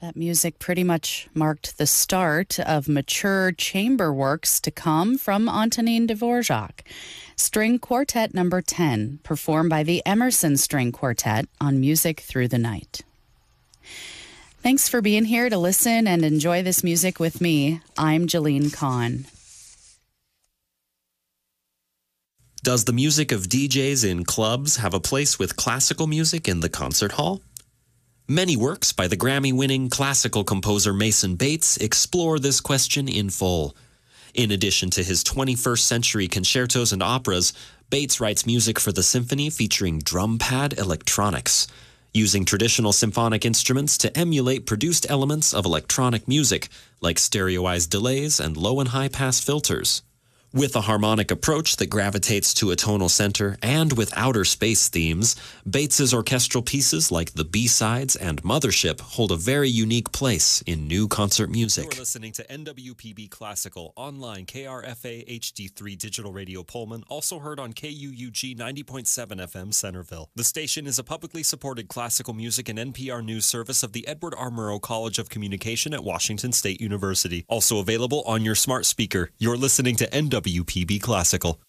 That music pretty much marked the start of mature chamber works to come from Antonin Dvorak. String Quartet Number 10, performed by the Emerson String Quartet on Music Through the Night. Thanks for being here to listen and enjoy this music with me. I'm Jalene Kahn. Does the music of DJs in clubs have a place with classical music in the concert hall? Many works by the Grammy-winning classical composer Mason Bates explore this question in full. In addition to his 21st century concertos and operas, Bates writes music for the symphony featuring drum pad electronics, using traditional symphonic instruments to emulate produced elements of electronic music, like stereoized delays and low and high pass filters. With a harmonic approach that gravitates to a tonal center and with outer space themes, Bates's orchestral pieces like the B-Sides and Mothership hold a very unique place in new concert music. You're listening to NWPB Classical, online KRFA HD3 Digital Radio Pullman, also heard on KUUG 90.7 FM Centerville. The station is a publicly supported classical music and NPR news service of the Edward R. Murrow College of Communication at Washington State University. Also available on your smart speaker. You're listening to NWPB Classical.